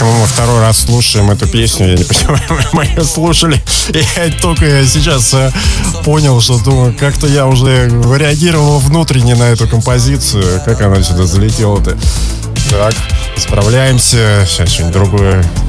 почему мы второй раз слушаем эту песню. Я не понимаю, мы ее слушали. Я только сейчас понял, что думаю, как-то я уже реагировал внутренне на эту композицию. Как она сюда залетела-то. Так, справляемся. Сейчас что-нибудь другое